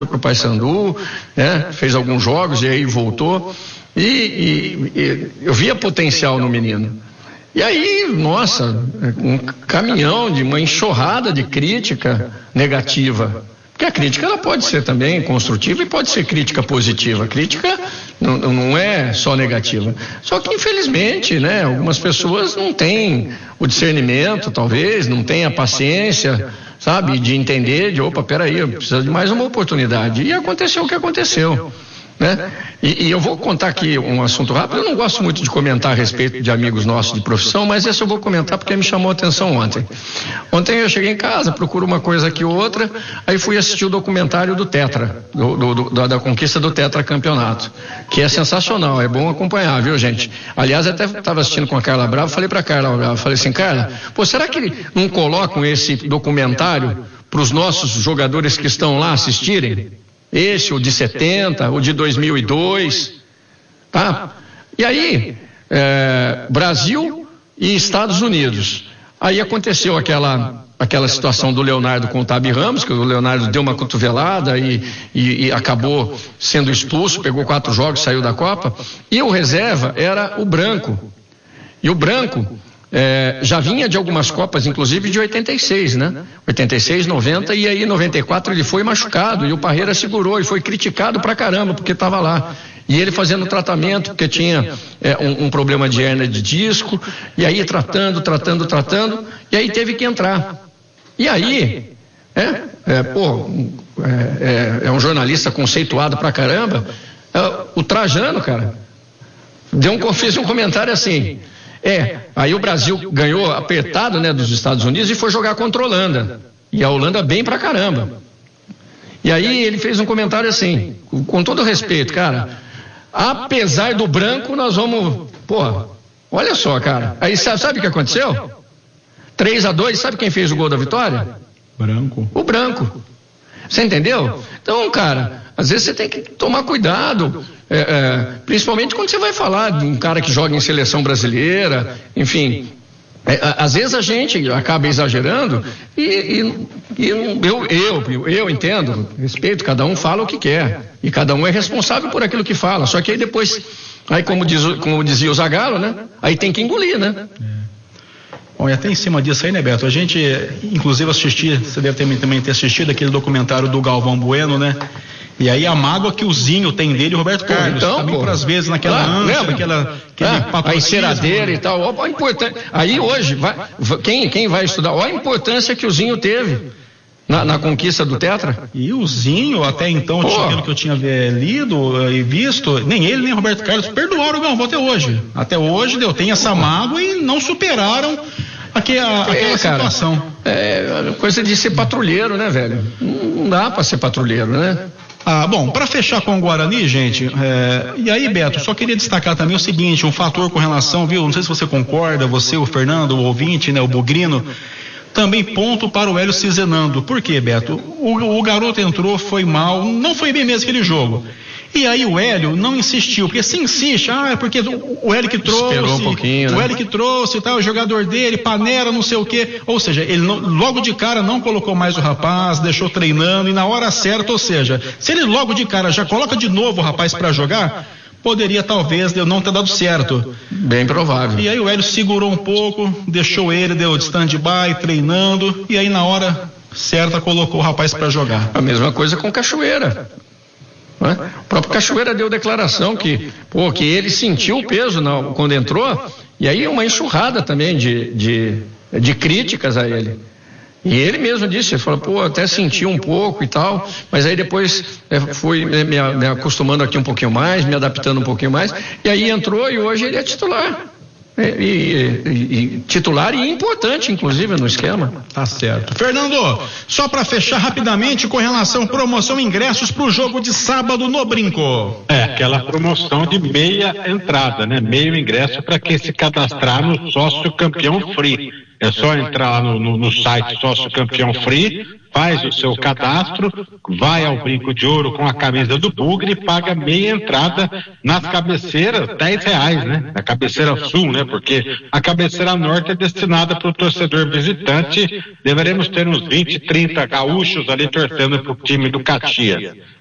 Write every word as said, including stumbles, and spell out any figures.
para o Paysandu, né? Fez alguns jogos e aí voltou. E, e, e eu via potencial no menino. E aí, nossa, um caminhão de uma enxurrada de crítica negativa. Porque a crítica ela pode ser também construtiva e pode ser crítica positiva. A crítica não, não é só negativa. Só que, infelizmente, né, algumas pessoas não têm o discernimento, talvez, não têm a paciência, sabe, de entender, de, opa, peraí, eu preciso de mais uma oportunidade. E aconteceu o que aconteceu. Né? E, e eu vou contar aqui um assunto rápido. Eu não gosto muito de comentar a respeito de amigos nossos de profissão, mas esse eu vou comentar porque me chamou a atenção ontem. Ontem eu cheguei em casa, procuro uma coisa aqui ou outra, aí fui assistir o documentário do Tetra, do, do, do, da conquista do Tetra Campeonato, que é sensacional, é bom acompanhar, viu, gente? Aliás, até estava assistindo com a Carla Bravo, falei para a Carla Bravo, falei assim, Carla, pô, será que não colocam esse documentário para os nossos jogadores que estão lá assistirem? Esse, o de setenta, o de dois mil e dois, tá? E aí, é, Brasil e Estados Unidos. Aí aconteceu aquela, aquela situação do Leonardo com o Tabi Ramos, que o Leonardo deu uma cotovelada e, e, e acabou sendo expulso, pegou quatro jogos, saiu da Copa. E o reserva era o Branco. E o Branco É, já vinha de algumas Copas, inclusive de oitenta e seis, né? oitenta e seis, noventa, e aí em noventa e quatro ele foi machucado e o Parreira segurou e foi criticado pra caramba porque estava lá. E ele fazendo tratamento, porque tinha é, um, um problema de hérnia de disco, e aí tratando, tratando, tratando, e aí teve que entrar. E aí, é, é, pô, é, é, é um jornalista conceituado pra caramba, é, o Trajano, cara, deu um, fez um comentário assim. É, aí o Brasil ganhou apertado, né, dos Estados Unidos e foi jogar contra a Holanda. E a Holanda bem pra caramba. E aí ele fez um comentário assim, com todo respeito, cara, apesar do Branco, nós vamos, porra, olha só, cara. Aí sabe, sabe o que aconteceu? três a dois, sabe quem fez o gol da vitória? Branco. O Branco. Você entendeu? Então, cara, às vezes você tem que tomar cuidado, é, é, principalmente quando você vai falar de um cara que joga em seleção brasileira, enfim. É, às vezes a gente acaba exagerando e, e, e eu, eu, eu entendo, respeito, cada um fala o que quer e cada um é responsável por aquilo que fala, só que aí depois, aí como, diz, como dizia o Zagallo, né? Aí tem que engolir, né? É. Bom, e até em cima disso aí, né, Beto? A gente, inclusive, assistir, você deve ter, também ter assistido aquele documentário do Galvão Bueno, né? E aí a mágoa que o Zinho tem dele, o Roberto pô, Carlos, então, também por às vezes naquela claro, ânsia, aquela, ah, a enceradeira e tal, ó, a importância, aí hoje, vai, quem, quem vai estudar, olha a importância que o Zinho teve na, na conquista do Tetra. E o Zinho, até então, tinha, pelo que eu tinha é, lido e visto, nem ele nem o Roberto Carlos perdoaram o Galvão até hoje. Até hoje, deu, tem essa mágoa e não superaram Aqui a, aquela é, cara, situação. É coisa de ser patrulheiro, né, velho? Não dá pra ser patrulheiro, né? Ah, bom, para fechar com o Guarani, gente, é, e aí, Beto, só queria destacar também o seguinte, um fator com relação, viu, não sei se você concorda, você, o Fernando, o ouvinte, né, o Bugrino, também ponto para o Hélio Cizenando. Por quê, Beto? O, o garoto entrou, foi mal, não foi bem mesmo aquele jogo. E aí o Hélio não insistiu, porque se insiste, ah, é porque o Hélio que trouxe, Esperou um pouquinho, o né? Hélio que trouxe, tá, o jogador dele, panela, não sei o quê, ou seja, ele não, logo de cara não colocou mais o rapaz, deixou treinando e na hora certa, ou seja, se ele logo de cara já coloca de novo o rapaz para jogar, poderia talvez não ter dado certo. Bem provável. E aí o Hélio segurou um pouco, deixou ele, deu de stand-by, treinando, e aí na hora certa colocou o rapaz para jogar. A mesma coisa com Cachoeira. Né? O próprio Cachoeira deu declaração que, pô, que ele sentiu o peso não, quando entrou, e aí uma enxurrada também de, de, de críticas a ele. E ele mesmo disse, ele falou, pô, até senti um pouco e tal, mas aí depois é, fui me, me acostumando aqui um pouquinho mais, me adaptando um pouquinho mais, e aí entrou e hoje ele é titular. E, e, e titular e importante, inclusive, no esquema. Tá certo. Fernando, só para fechar rapidamente com relação à promoção ingressos para o jogo de sábado no Brinco. É, aquela promoção de meia entrada, né? Meio ingresso para quem se cadastrar no sócio campeão free. É só entrar lá no, no, no site Sócio Campeão Free, faz o seu cadastro, vai ao Brinco de Ouro com a camisa do Bugre e paga meia entrada nas cabeceiras, dez reais, né? Na cabeceira sul, né? Porque a cabeceira norte é destinada para o torcedor visitante. Deveremos ter uns vinte, trinta gaúchos ali torcendo para o time do Caxias.